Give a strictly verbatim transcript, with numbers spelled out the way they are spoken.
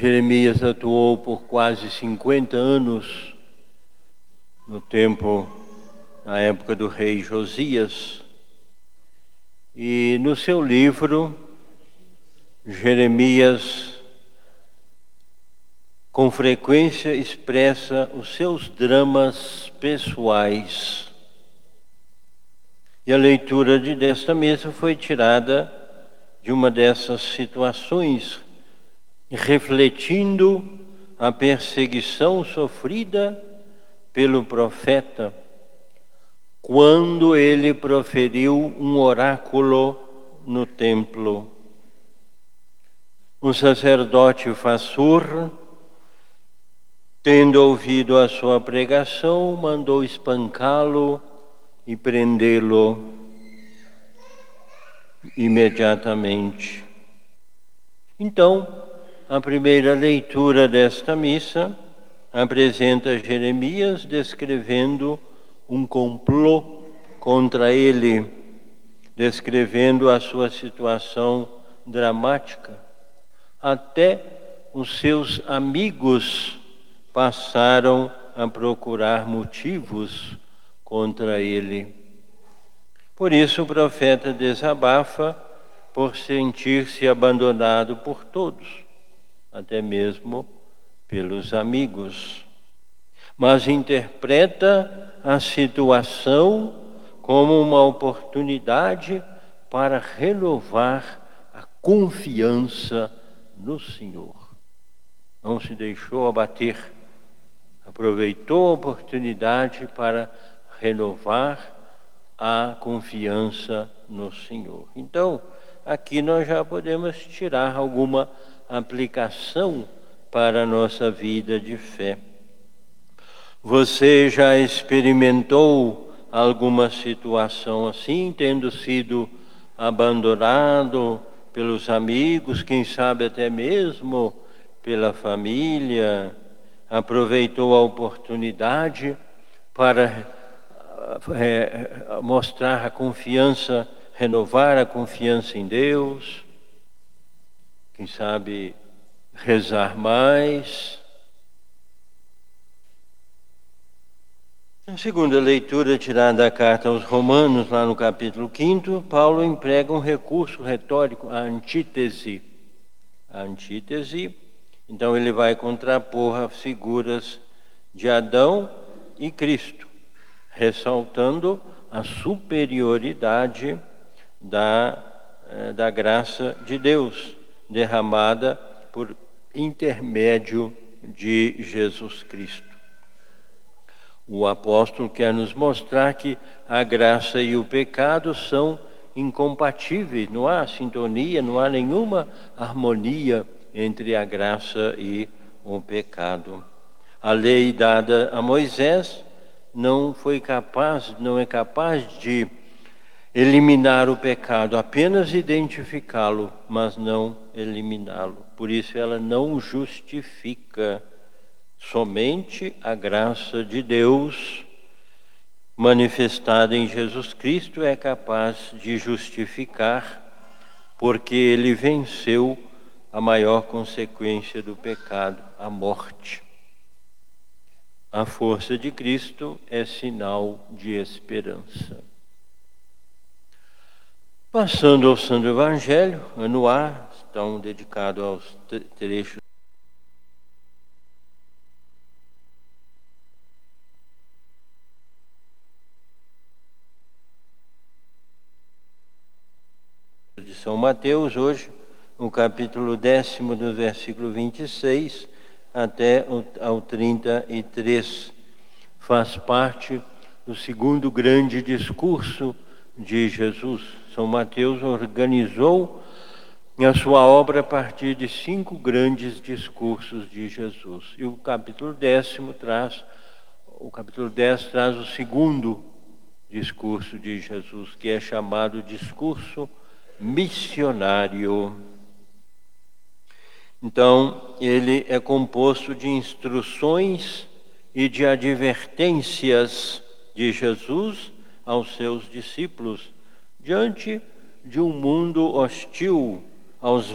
Jeremias atuou por quase cinquenta anos no tempo, na época do rei Josias. E no seu livro, Jeremias, com frequência, expressa os seus dramas pessoais. E a leitura de, desta missa foi tirada de uma dessas situações, refletindo a perseguição sofrida pelo profeta quando ele proferiu um oráculo no templo. Um sacerdote Fassur, tendo ouvido a sua pregação, mandou espancá-lo e prendê-lo imediatamente. Então, a primeira leitura desta missa apresenta Jeremias descrevendo um complô contra ele, descrevendo a sua situação dramática. Até os seus amigos passaram a procurar motivos contra ele. Por isso o profeta desabafa por sentir-se abandonado por todos, até mesmo pelos amigos, mas interpreta a situação como uma oportunidade para renovar a confiança no Senhor. Não se deixou abater, aproveitou a oportunidade para renovar a confiança no Senhor. Então, aqui nós já podemos tirar alguma aplicação para a nossa vida de fé. Você já experimentou alguma situação assim, tendo sido abandonado pelos amigos, quem sabe até mesmo pela família? Aproveitou a oportunidade para é, mostrar a confiança, renovar a confiança em Deus, quem sabe rezar mais. Na segunda leitura tirada da carta aos Romanos, lá no capítulo quinto, Paulo emprega um recurso retórico, a antítese. A antítese, então ele vai contrapor as figuras de Adão e Cristo, ressaltando a superioridade da, da graça de Deus, derramada por intermédio de Jesus Cristo. O apóstolo quer nos mostrar que a graça e o pecado são incompatíveis, não há sintonia, não há nenhuma harmonia entre a graça e o pecado. A lei dada a Moisés não foi capaz, não é capaz de eliminar o pecado, apenas identificá-lo, mas não eliminá-lo. Por isso ela não justifica. Somente a graça de Deus, manifestada em Jesus Cristo, é capaz de justificar, porque ele venceu a maior consequência do pecado, a morte. A força de Cristo é sinal de esperança. Passando ao Santo Evangelho, ano A, estão dedicados aos trechos de São Mateus, hoje, no capítulo décimo, do versículo vinte e seis até ao trinta e três. Faz parte do segundo grande discurso de Jesus. São Mateus organizou a sua obra a partir de cinco grandes discursos de Jesus. E o capítulo décimo traz, o capítulo dez traz o segundo discurso de Jesus, que é chamado discurso missionário. Então, ele é composto de instruções e de advertências de Jesus aos seus discípulos diante de um mundo hostil aos